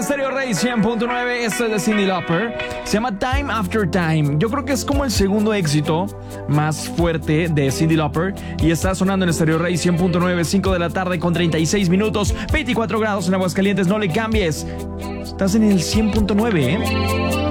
Stereo Rey 100.9. Esto es de Cyndi Lauper. Se llama Time After Time. Yo creo que es como el segundo éxito más fuerte de Cyndi Lauper. Y está sonando en Stereo Rey 100.9, 5 de la tarde con 36 minutos, 24 grados en Aguascalientes. No le cambies. Estás en el 100.9, ¿eh?